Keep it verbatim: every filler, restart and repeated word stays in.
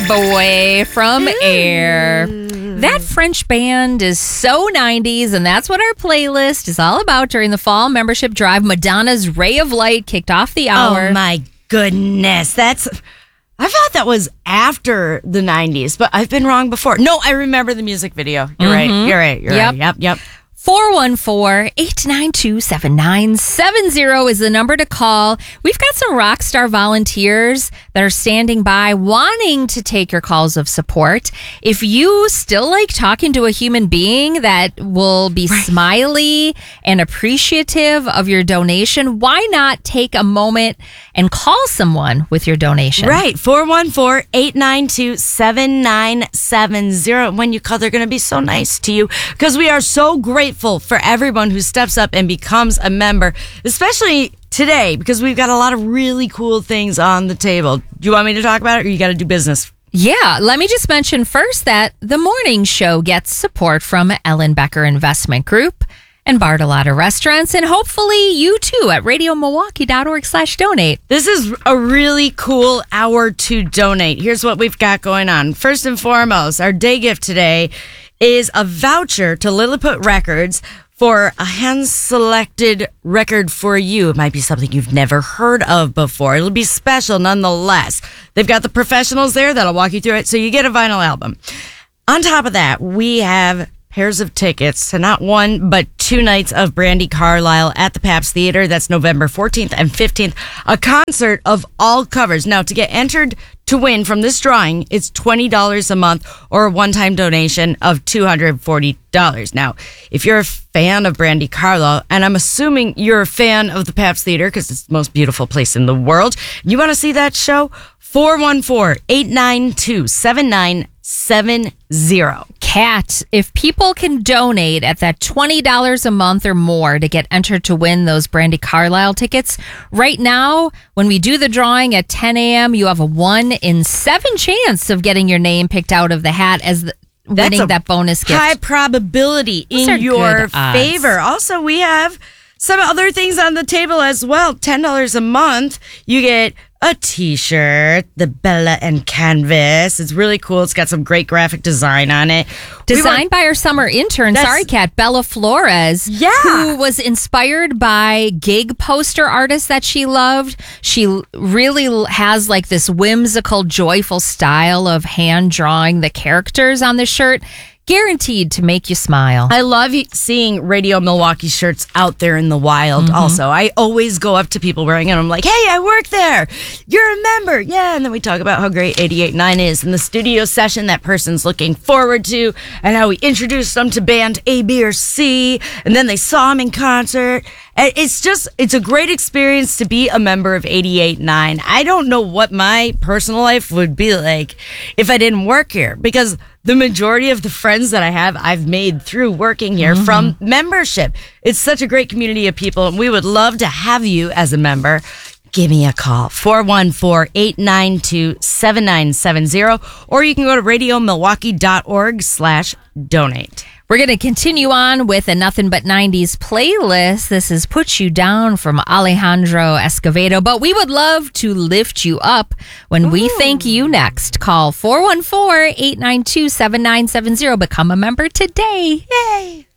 Boy from Air. That French band is so nineties, and that's what our playlist is all about during the fall membership drive. Madonna's Ray of Light kicked off the hour. Oh, my goodness. That's... I thought that was after the nineties, but I've been wrong before. No, I remember the music video. You're Mhm. right. You're right. You're Yep. right. Yep, yep. four one four, eight nine two, seven nine seven zero is the number to call. We've got some rock star volunteers that are standing by wanting to take your calls of support. If you still like talking to a human being that will be right. smiley and appreciative of your donation, why not take a moment and call someone with your donation? Right. four one four, eight nine two, seven nine seven zero. When you call, they're going to be so nice to you because we are so grateful for everyone who steps up and becomes a member, especially today, because we've got a lot of really cool things on the table. Do you want me to talk about it, or you got to do business? Yeah, let me just mention first that the morning show gets support from Ellen Becker Investment Group and Bartolotta Restaurants, and hopefully you too at radio milwaukee dot org slash donate. This is a really cool hour to donate. Here's what we've got going on. First and foremost, our day gift today is a voucher to Lilliput Records for a hand-selected record for you. It might be something you've never heard of before. It'll be special nonetheless. They've got the professionals there that'll walk you through it, so you get a vinyl album. On top of that, we have pairs of tickets to not one, but two nights of Brandi Carlile at the Pabst Theater. That's November fourteenth and fifteenth. A concert of all covers. Now, to get entered to win from this drawing, it's twenty dollars a month or a one-time donation of two hundred forty dollars. Now, if you're a fan of Brandi Carlile, and I'm assuming you're a fan of the Pabst Theater because it's the most beautiful place in the world, you want to see that show? four one four, eight nine two, seven nine seven zero. Kat, if people can donate at that twenty dollars a month or more to get entered to win those Brandi Carlile tickets, right now, when we do the drawing at ten a.m., you have a one in seven chance of getting your name picked out of the hat as the winning that bonus gift. High probability in your favor. Also, we have some other things on the table as well. ten dollars a month, you get a t-shirt, the Bella and Canvas. It's really cool. It's got some great graphic design on it. Designed we by our summer intern, sorry, Kat, Bella Flores. Yeah. Who was inspired by gig poster artists that she loved. She really has like this whimsical, joyful style of hand drawing the characters on the shirt. Guaranteed to make you smile. I love seeing Radio Milwaukee shirts out there in the wild. Mm-hmm. Also, I always go up to people wearing it. I'm like, hey, I work there. You're a member. Yeah. And then we talk about how great eighty-eight point nine is and the studio session that person's looking forward to and how we introduced them to band A, B, or C. And then they saw them in concert. It's just, it's a great experience to be a member of eighty-eight point nine. I don't know what my personal life would be like if I didn't work here, because the majority of the friends that I have, I've made through working here mm-hmm. from membership. It's such a great community of people, and we would love to have you as a member. Give me a call, four one four, eight nine two, seven nine seven zero, or you can go to radio milwaukee dot org slash donate. We're going to continue on with a Nothing But nineties playlist. This is Put You Down from Alejandro Escovedo, but we would love to lift you up when Ooh. we thank you next. Call four one four, eight nine two, seven nine seven zero. Become a member today. Yay!